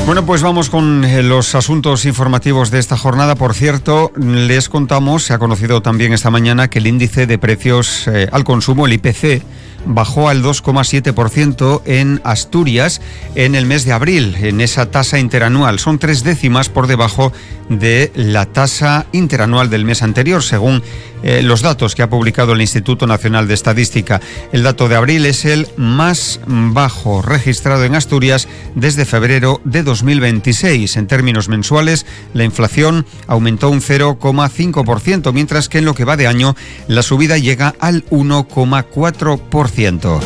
Bueno, pues vamos con los asuntos informativos de esta jornada. Por cierto, les contamos, se ha conocido también esta mañana que el índice de precios al consumo, el IPC, bajó al 2,7% en Asturias en el mes de abril, en esa tasa interanual. Son 3 décimas por debajo de la tasa interanual del mes anterior, según los datos que ha publicado el Instituto Nacional de Estadística. El dato de abril es el más bajo registrado en Asturias desde febrero de 2026. En términos mensuales, la inflación aumentó un 0,5%, mientras que en lo que va de año, la subida llega al 1,4%.